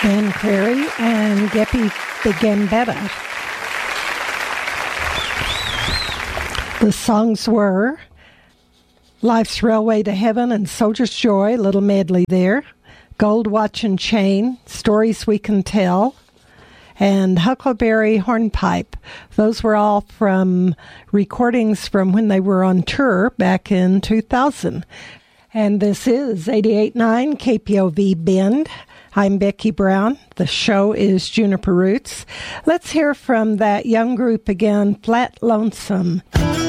Ben Crary and Geppie the Gambetta. The songs were Life's Railway to Heaven and Soldier's Joy, little medley there, Gold Watch and Chain, Stories We Can Tell, and Huckleberry Hornpipe. Those were all from recordings from when they were on tour back in 2000. And this is 88.9 KPOV Bend. I'm Becky Brown. The show is Juniper Roots. Let's hear from that young group again, Flat Lonesome.